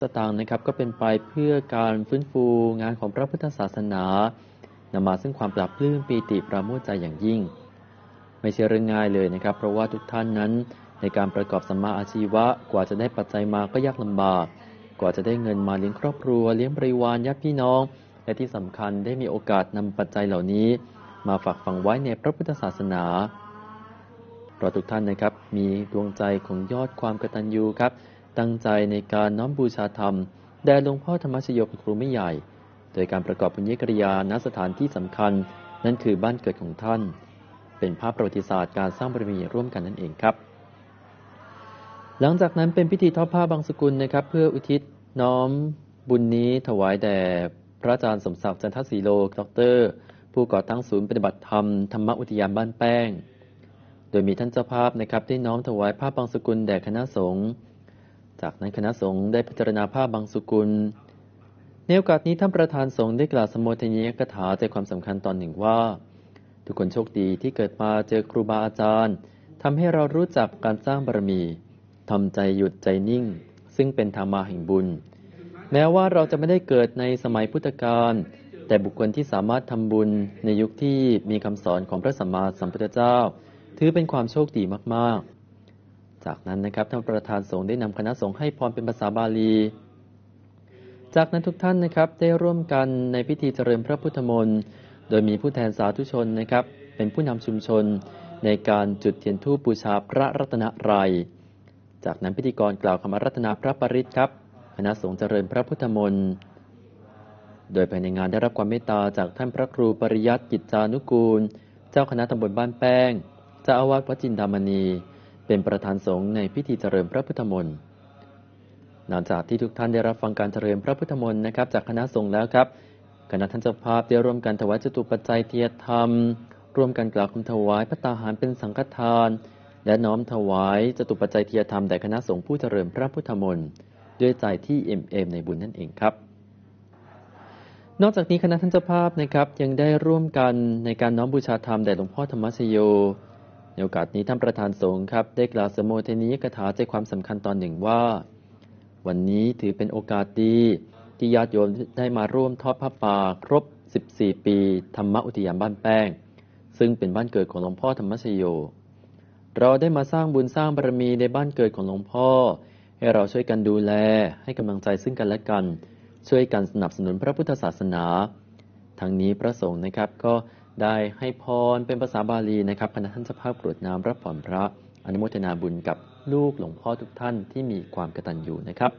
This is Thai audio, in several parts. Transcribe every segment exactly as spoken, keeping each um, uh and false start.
สตางค์นะครับก็เป็นไปเพื่อการฟื้นฟูงานของพระพุทธศาสนานำมาซึ่งความปลาบปลื้มปีติปราโมทย์ใจอย่างยิ่งไม่ใช่เรื่องง่ายเลยนะครับเพราะว่าทุกท่านนั้นในการประกอบสัมมาอาชีวะกว่าจะได้ปัจจัยมาก็ยากลำบากกว่าจะได้เงินมาเลี้ยงครอบครัวเลี้ยงบริวารญาติพี่น้องและที่สำคัญได้มีโอกาสนำปัจจัยเหล่านี้มาฝากฝังไว้ในพระพุทธศาสนาเพราะทุกท่านนะครับมีดวงใจของยอดความกตัญญูครับตั้งใจในการน้อมบูชาธรรมแด่หลวงพ่อธรรมชโยเป็นครูไม่ใหญ่โดยการประกอบบุญญกิริยาณสถานที่สำคัญนั่นคือบ้านเกิดของท่านเป็นภาพประวัติศาสตร์การสร้างบารมีร่วมกันนั่นเองครับหลังจากนั้นเป็นพิธีทอดผ้าบางสกุลนะครับเพื่ออุทิศน้อมบุญนี้ถวายแด่พระอาจารย์สมศักดิ์จันทศรีโลด็อกเตอร์ผู้ก่อตั้งศูนย์ปฏิบัติธรรมธรรมอุทยานบ้านแป้งโดยมีท่านเจ้าภาพนะครับได้น้อมถวายผ้าบางสกุลแด่คณะสงฆ์จากนั้นคณะสงฆ์ได้พิจารณาผ้าบางสกุลในโอกาสนี้ท่านประธานสงฆ์ได้กล่าวสมโภชนียกถาใจความสำคัญตอนหนึ่งว่าทุกคนโชคดีที่เกิดมาเจอครูบาอาจารย์ทำให้เรารู้จักการสร้างบารมีทำใจหยุดใจนิ่งซึ่งเป็นธรรมาแห่งบุญแม้ว่าเราจะไม่ได้เกิดในสมัยพุทธกาลแต่บุคคลที่สามารถทำบุญในยุคที่มีคำสอนของพระสัมมาสัมพุทธเจ้าถือเป็นความโชคดีมากๆจากนั้นนะครับท่านประธานสงฆ์ได้นำคณะสงฆ์ให้พรเป็นภาษาบาลีจากนั้นทุกท่านนะครับได้ร่วมกันในพิธีเจริญพระพุทธมนต์โดยมีผู้แทนสาธุชนนะครับเป็นผู้นำชุมชนในการจุดเทียนธูปบูชาพระรัตนตรัยจากนั้นพิธีกรกล่าวคำอาราธนาพระปริตรครับคณะสงฆ์เจริญพระพุทธมนต์โดยภายในงานได้รับความเมตตาจากท่านพระครูปริยัติกิจจานุกูลเจ้าคณะตำบลบ้านแป้งเจ้าอาวาสวัดจินดามณีเป็นประธานสงฆ์ในพิธีเจริญพระพุทธมนต์หลังจากที่ทุกท่านได้รับฟังการเจริญพระพุทธมนต์นะครับจากคณะสงฆ์แล้วครับคณะท่านเจ้าภาพได้ร่วมกันถวายจตุปัจจัยเทียธรรมร่วมกันกล่าวคำถวายพระตาหารเป็นสังฆทานและน้อมถวายจตุปัจจัยเทียธรรมแด่คณะสงฆ์ผู้เจริญพระพุทธมนต์ด้วยใจที่เอ็มเอมในบุญนั่นเองครับนอกจากนี้คณะท่านเจ้าภาพนะครับยังได้ร่วมกันในการน้อมบูชาธรรมแด่หลวงพ่อธรรมชโยในโอกาสนี้ท่านประธานสงฆ์ครับได้กล่าวสมโภชนียกถาใจความสำคัญตอนหนึ่งว่าวันนี้ถือเป็นโอกาสดีที่ญาติโยมได้มาร่วมทอดผ้าป่าครบสิบสี่ปีธรรมอุทยานบ้านแป้งซึ่งเป็นบ้านเกิดของหลวงพ่อธรรมชโยเราได้มาสร้างบุญสร้างบารมีในบ้านเกิดของหลวงพ่อให้เราช่วยกันดูแลให้กำลังใจซึ่งกันและกันช่วยกันสนับสนุนพระพุทธศาสนาทั้งนี้พระสงฆ์นะครับก็ได้ให้พรเป็นภาษาบาลีนะครับคณะท่านเจ้าภาพกรวดน้ำรับผ่อนพระอนุโมทนาบุญกับลูกหลวงพ่อทุกท่านที่มีความกตัญญูนะครับ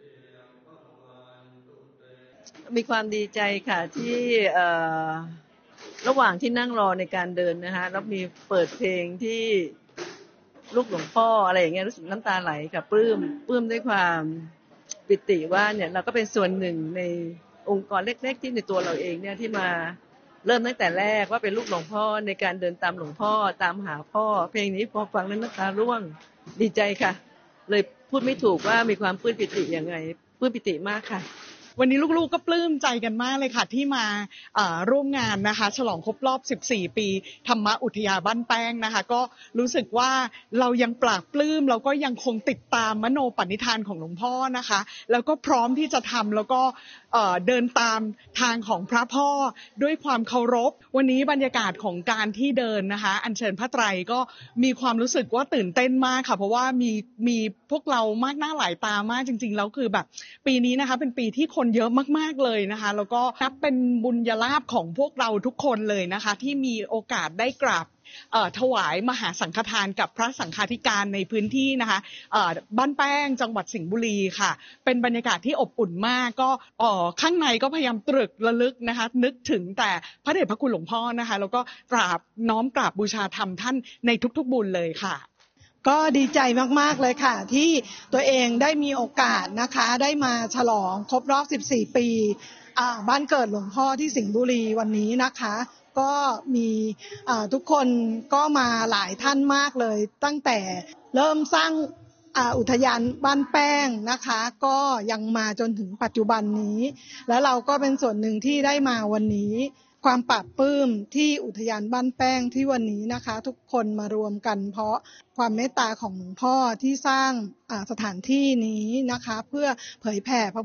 มีความดีใจค่ะที่ระหว่างที่นั่งรอในการเดินนะคะแล้วมีเปิดเพลงที่ลูกหลวงพ่ออะไรอย่างเงี้ยรู้สึกน้ำตาไหลค่ะปลื้มปลื้มด้วยความปิติว่าเนี่ยเราก็เป็นส่วนหนึ่งในองค์กรเล็กๆที่ในตัวเราเองเนี่ยที่มาเริ่มตั้งแต่แรกว่าเป็นลูกหลวงพ่อในการเดินตามหลวงพ่อตามหาพ่อเพลงนี้พอฟังแล้วน้ำตาร่วงดีใจค่ะเลยพูดไม่ถูกว่ามีความปลื้มปิติยังไงปลื้มปิติมากค่ะวันนี้ลูกๆก็ปลื้มใจกันมากเลยค่ะที่มาร่วมงานนะคะฉลองครบรอบสิบสี่ปีธรรมอุทยานบ้านแป้งนะคะก็รู้สึกว่าเรายังปลาบปลื้มแล้วก็ยังคงติดตามมโนปณิธานของหลวงพ่อนะคะแล้วก็พร้อมที่จะทำแล้วก็เดินตามทางของพระพ่อด้วยความเคารพวันนี้บรรยากาศของการที่เดินนะคะอัญเชิญพระไตรก็มีความรู้สึกว่าตื่นเต้นมากค่ะเพราะว่ามีมีพวกเรามากหน้าหลายตามากจริงๆแล้วคือแบบปีนี้นะคะเป็นปีที่คนเยอะมากๆเลยนะคะแล้วก็นับเป็นบุญญาลาภของพวกเราทุกคนเลยนะคะที่มีโอกาสได้กราบถวายมหาสังฆทานกับพระสังฆาธิการในพื้นที่นะคะบ้านแป้งจังหวัดสิงห์บุรีค่ะเป็นบรรยากาศที่อบอุ่นมากก็ข้างในก็พยายามตรึกระลึกนะคะนึกถึงแต่พระเดชพระคุณหลวงพ่อนะคะแล้วก็กราบน้อมกราบบูชาธรรมท่านในทุกๆบุญเลยค่ะก็ดีใจมากๆเลยค่ะที่ตัวเองได้มีโอกาสนะคะได้มาฉลองครบรอบสิบสี่ปีบ้านเกิดหลวงพ่อที่สิงห์บุรีวันนี้นะคะก็มีทุกคนก็มาหลายท่านมากเลยตั้งแต่เริ่มสร้างอุทยานบ้านแป้งนะคะก็ยังมาจนถึงปัจจุบันนี้แล้วเราก็เป็นส่วนหนึ่งที่ได้มาวันนี้ความปลาบปลื้มที่อุทยานบ้านแป้งที่วันนี้นะคะ ทุกคนมารวมกันเพราะความเมตตาของหลวงพ่อที่สร้างสถานที่นี้นะคะเพื่อเผยแผ่พระ